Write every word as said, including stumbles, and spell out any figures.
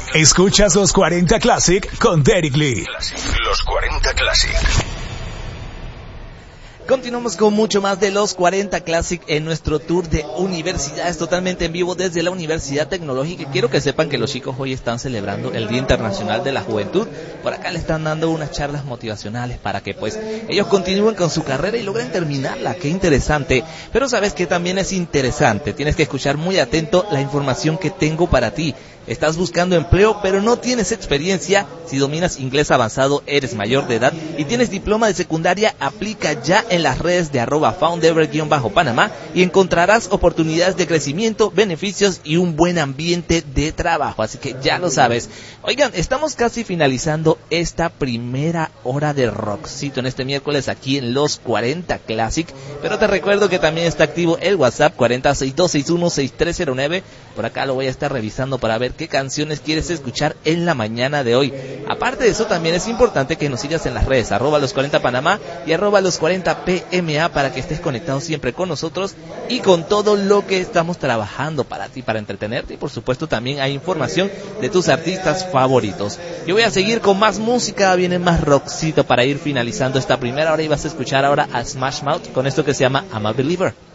Escuchas los cuarenta Classic con Derek Lee. Los cuarenta Classic. Continuamos con mucho más de los cuarenta Classic en nuestro tour de universidades totalmente en vivo desde la Universidad Tecnológica. Quiero que sepan que los chicos hoy están celebrando el Día Internacional de la Juventud. Por acá le están dando unas charlas motivacionales para que pues ellos continúen con su carrera y logren terminarla. Qué interesante. Pero sabes que también es interesante. Tienes que escuchar muy atento la información que tengo para ti. Estás buscando empleo, pero no tienes experiencia. Si dominas inglés avanzado, eres mayor de edad y tienes diploma de secundaria, aplica ya en las redes de arroba foundever-panamá y encontrarás oportunidades de crecimiento, beneficios y un buen ambiente de trabajo. Así que ya lo sabes. Oigan, estamos casi finalizando esta primera hora de Rockcito en este miércoles aquí en los cuarenta Classic. Pero te recuerdo que también está activo el WhatsApp cuarenta, sesenta y dos, sesenta y uno, sesenta y tres cero nueve. Por acá lo voy a estar revisando para ver qué canciones quieres escuchar en la mañana de hoy. Aparte de eso, también es importante que nos sigas en las redes, arroba los cuarenta Panamá y arroba los cuarenta P M A, para que estés conectado siempre con nosotros y con todo lo que estamos trabajando para ti, para entretenerte. Y por supuesto también hay información de tus artistas favoritos. Yo voy a seguir con más música, viene más rockcito para ir finalizando esta primera hora y vas a escuchar ahora a Smash Mouth con esto que se llama I'm a Believer.